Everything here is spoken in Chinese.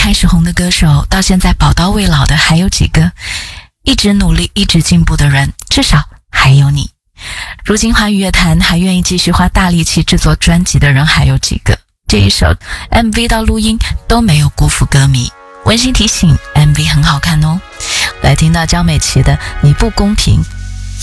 开始红的歌手，到现在宝刀未老的还有几个？一直努力一直进步的人，至少还有你。如今华语乐坛还愿意继续花大力气制作专辑的人还有几个？这一首 MV 到录音都没有辜负歌迷。温馨提醒， MV 很好看哦。来听到焦美琪的《你不公平》。